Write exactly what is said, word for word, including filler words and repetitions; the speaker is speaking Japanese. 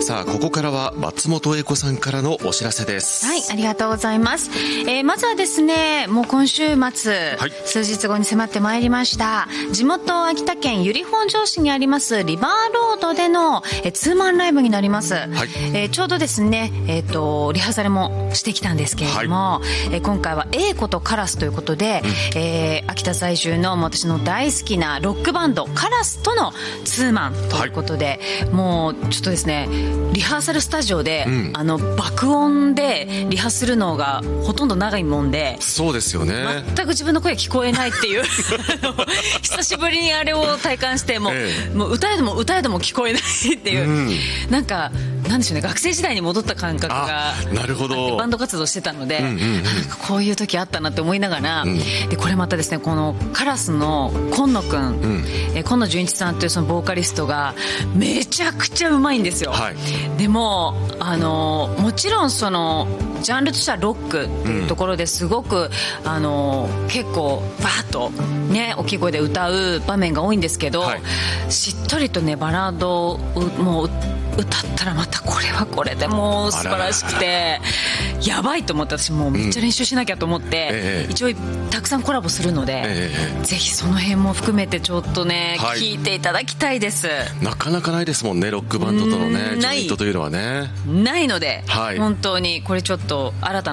さあここからは松本英子さんからのお知らせです。 はい、ありがとうございます。えー、まずはですね、もう今週末、はい、数日後に迫ってまいりました地元秋田県由利本荘市にありますリバーロードでのえツーマンライブになります。はい、えー、ちょうどですね、えー、とリハーサルもしてきたんですけれども、はい、えー、今回は英子とカラスということで、うん、えー、秋田在住の私の大好きなロックバンドカラスとのツーマンということで、はい、もうちょっとですねリハーサルスタジオで、うん、あの爆音でリハするのがほとんど長いもんで、 そうですよね、 全く自分の声聞こえないっていう久しぶりにあれを体感してもう、ええ、もう歌えども歌えども聞こえないっていう、うん、なんかなんでしょうね、学生時代に戻った感覚がなるほど、 バンド活動してたので、うんうんうん、こういう時あったなって思いながら、うん、でこれまたですね、このカラスの今野くん、うん、え今野純一さんというそのボーカリストがめちゃくちゃうまいんですよ、はい、でもあのもちろんそのジャンルとしてはロックっていうところですごく、うん、あの結構バーッとね大きい声で歌う場面が多いんですけど、はい、しっとりとねバラードをもう歌ったらまたこれはこれでもう素晴らしくてやばいと思って、私もうめっちゃ練習しなきゃと思って、うん、ええ、一応たくさんコラボするので、ええ、ぜひその辺も含めてちょっとね、はい、聞いていただきたいです。 なかなかないですもんね、ロックバンドとのねジョイントというのはねないので、はい、本当にこれちょっと新たな